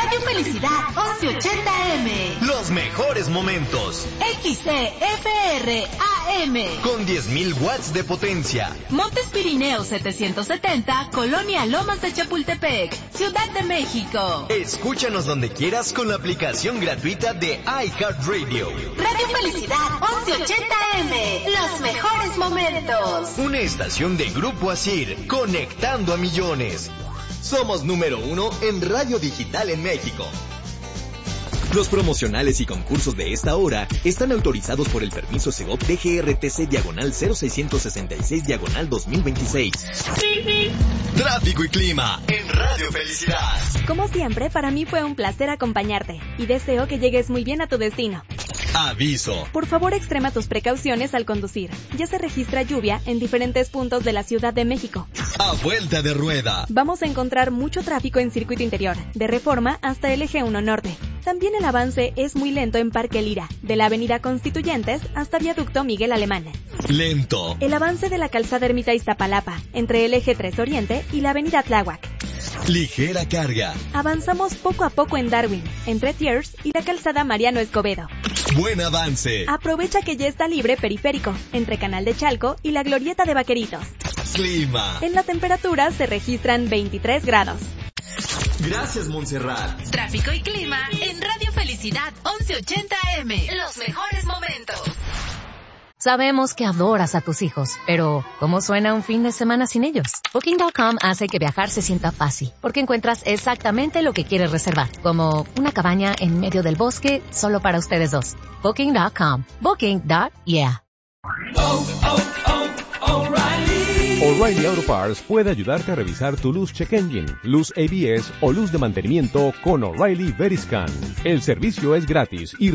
Radio Felicidad 1180M. Los mejores momentos. XCFR AM. Con 10.000 watts de potencia. Montes Pirineos 770, Colonia Lomas de Chapultepec, Ciudad de México. Escúchanos donde quieras con la aplicación gratuita de iHeartRadio. Radio Felicidad 1180M. Los mejores momentos. Una estación de Grupo Asir, conectando a millones. Somos número 1 en radio digital en México. Los promocionales y concursos de esta hora están autorizados por el permiso Segov DGRTC/0666/2026. Tráfico y clima en Radio Felicidad. Como siempre, para mí fue un placer acompañarte y deseo que llegues muy bien a tu destino. Aviso. Por favor, extrema tus precauciones al conducir. Ya se registra lluvia en diferentes puntos de la Ciudad de México. A vuelta de rueda. Vamos a encontrar mucho tráfico en circuito interior, de Reforma hasta el Eje 1 Norte. También el avance es muy lento en Parque Lira, de la Avenida Constituyentes hasta Viaducto Miguel Alemán. Lento. El avance de la calzada Ermita Iztapalapa, entre el Eje 3 Oriente y la Avenida Tláhuac. Ligera carga. Avanzamos poco a poco en Darwin, entre Thiers y la calzada Mariano Escobedo. Buen avance. Aprovecha que ya está libre Periférico, entre Canal de Chalco y la Glorieta de Vaqueritos. Clima. En la temperatura se registran 23 grados. Gracias, Montserrat. Tráfico y clima en Radio Felicidad 1180M. Los mejores momentos. Sabemos que adoras a tus hijos, pero ¿cómo suena un fin de semana sin ellos? Booking.com hace que viajar se sienta fácil, porque encuentras exactamente lo que quieres reservar, como una cabaña en medio del bosque solo para ustedes dos. Booking.com. Booking.yeah. O'Reilly Auto Parts puede ayudarte a revisar tu luz check engine, luz ABS o luz de mantenimiento con O'Reilly Veriscan. El servicio es gratis y